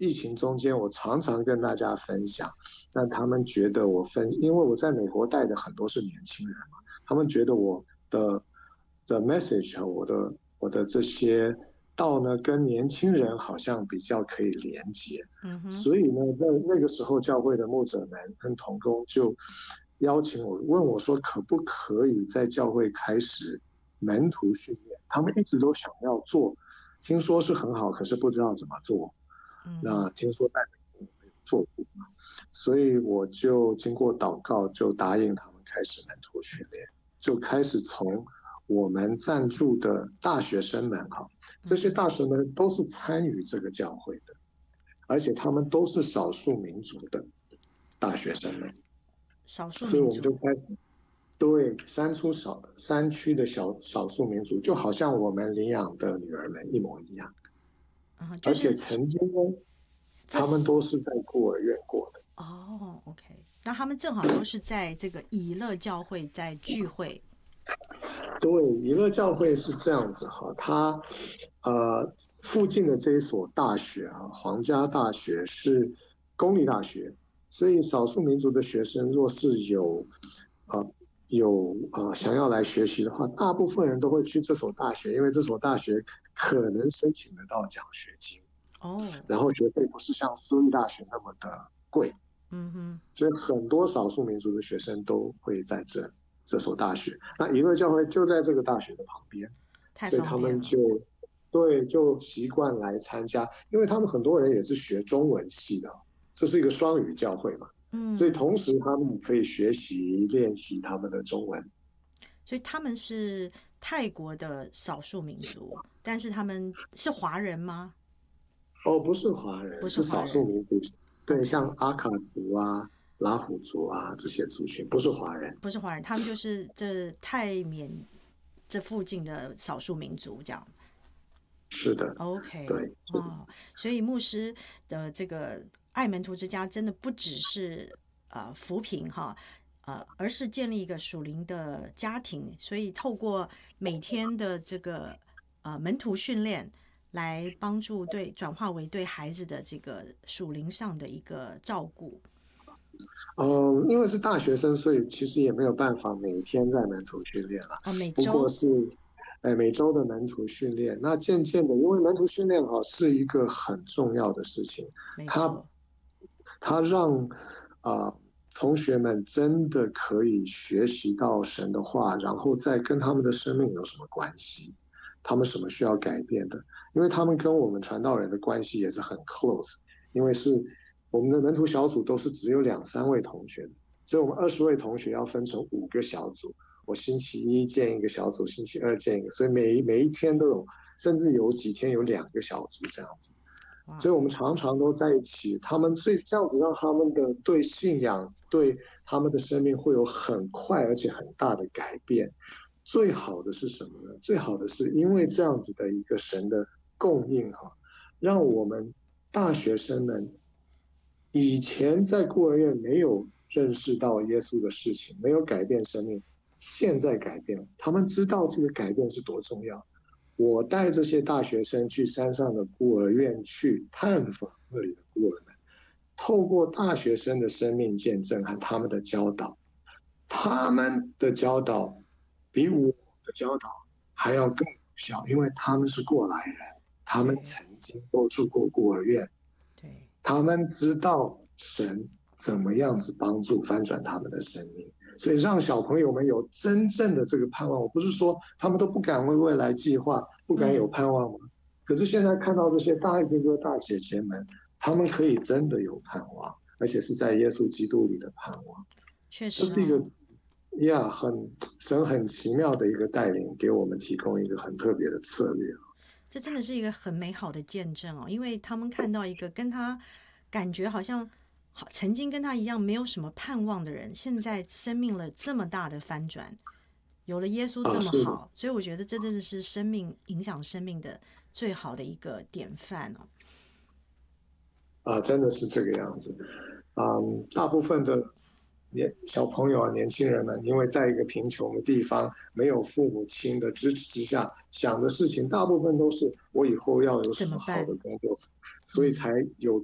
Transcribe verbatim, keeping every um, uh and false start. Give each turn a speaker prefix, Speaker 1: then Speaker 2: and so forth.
Speaker 1: 疫情中间，我常常跟大家分享，让他们觉得我分，因为我在美国带的很多是年轻人嘛，他们觉得我的的 message 我的我的这些道呢，跟年轻人好像比较可以连接，
Speaker 2: 嗯哼。
Speaker 1: 所以呢，在那个时候，教会的牧者们跟同工就邀请我，问我说，可不可以在教会开始门徒训练？他们一直都想要做，听说是很好，可是不知道怎么做。
Speaker 2: 嗯哼。
Speaker 1: 那听说在美国没有做过，所以我就经过祷告，就答应他们开始门徒训练，就开始从我们赞助的大学生们哈，这些大学生都是参与这个教会的，而且他们都是少数民族的大学生们，
Speaker 2: 少数
Speaker 1: 所以我们就
Speaker 2: 民族。
Speaker 1: 开始对山出少山区的小少数民族，就好像我们领养的女儿们一模一样，
Speaker 2: 啊，就
Speaker 1: 而且
Speaker 2: 是
Speaker 1: 曾经呢，
Speaker 2: 这
Speaker 1: 他们都是在孤儿院过的。
Speaker 2: 哦，OK，那他们正好都是在这个以乐教会在聚会。
Speaker 1: 对，以乐教会是这样子哈，它呃附近的这一所大学啊，皇家大学是公立大学，所以少数民族的学生若是有呃有呃想要来学习的话，大部分人都会去这所大学，因为这所大学可能申请得到奖学金，
Speaker 2: 哦。
Speaker 1: 然后学费不是像私立大学那么的贵，
Speaker 2: 嗯哼。
Speaker 1: 所以很多少数民族的学生都会在这这所大学。那一乐教会就在这个大学的旁边，
Speaker 2: 太
Speaker 1: 所以
Speaker 2: 方便了。
Speaker 1: 他们就对就习惯来参加，因为他们很多人也是学中文系的，这是一个双语教会嘛，所以
Speaker 2: 嗯。
Speaker 1: 同时他们可以学习练习他们的中文。
Speaker 2: 所以他们是泰国的少数民族，但是他们是华人吗？
Speaker 1: 哦，不是华
Speaker 2: 不
Speaker 1: 人，是少数
Speaker 2: 是华人。
Speaker 1: 民族，对，像
Speaker 2: OK。
Speaker 1: 阿卡族啊、拉虎族啊这些族群，不是华人。
Speaker 2: 不是华人，他们就是这泰缅这附近的少数民族这样。
Speaker 1: 是的，
Speaker 2: OK。
Speaker 1: 对，
Speaker 2: 哦，所以牧师的这个爱门徒之家真的不只是呃扶贫哈，呃，而是建立一个属灵的家庭，所以透过每天的这个呃门徒训练，来帮助对转化为对孩子的这个属灵上的一个照顾。
Speaker 1: 嗯，因为是大学生，所以其实也没有办法每天在门徒训练了。
Speaker 2: 哦，每周。
Speaker 1: 不过是，哎，每周的门徒训练。那渐渐的，因为门徒训练哈是一个很重要的事情，它
Speaker 2: 没错。
Speaker 1: 它让啊、呃同学们真的可以学习到神的话，然后再跟他们的生命有什么关系，他们什么需要改变的，因为他们跟我们传道人的关系也是很 close，因为是我们的门徒小组都是只有两三位同学的，所以我们二十位同学要分成五个小组。我星期一建一个小组，星期二建一个，所以每每一天都有，甚至有几天有两个小组这样子。所以
Speaker 2: 哇。
Speaker 1: 我们常常都在一起，他们最这样子让他们的对信仰、对他们的生命会有很快而且很大的改变。最好的是什么呢？最好的是因为这样子的一个神的供应哈，让我们大学生们以前在孤儿院没有认识到耶稣的事情，没有改变生命，现在改变了，他们知道这个改变是多重要。我带这些大学生去山上的孤儿院去探访那里的孤儿们，透过大学生的生命见证和他们的教导，他们的教导比我的教导还要更有效，因为他们是过来人，他们
Speaker 2: 对
Speaker 1: 曾经都住过孤儿院，
Speaker 2: 对。
Speaker 1: 他们知道神怎么样子帮助翻转他们的生命，所以让小朋友们有真正的这个盼望。我不是说他们都不敢为未来计划，不敢有
Speaker 2: 嗯。
Speaker 1: 盼望吗？可是现在看到这些大哥哥大姐姐们，他们可以真的有盼望，而且是在耶稣基督里的盼望。
Speaker 2: 确
Speaker 1: 这是一个
Speaker 2: 实哦。
Speaker 1: 呀，很神很奇妙的一个带领，给我们提供一个很特别的策略。
Speaker 2: 这真的是一个很美好的见证哦，因为他们看到一个跟他感觉好像好曾经跟他一样没有什么盼望的人，现在生命了这么大的翻转，有了耶稣这
Speaker 1: 啊，
Speaker 2: 么
Speaker 1: 是的，
Speaker 2: 好，所以我觉得这真的是生命影响生命的最好的一个典范哦。
Speaker 1: 啊，真的是这个样子。嗯，大部分的年小朋友啊，年轻人们，因为在一个贫穷的地方，没有父母亲的支持之下，想的事情大部分都是我以后要有什么好的
Speaker 2: 怎么办？
Speaker 1: 工作，所以
Speaker 2: 嗯。
Speaker 1: 才有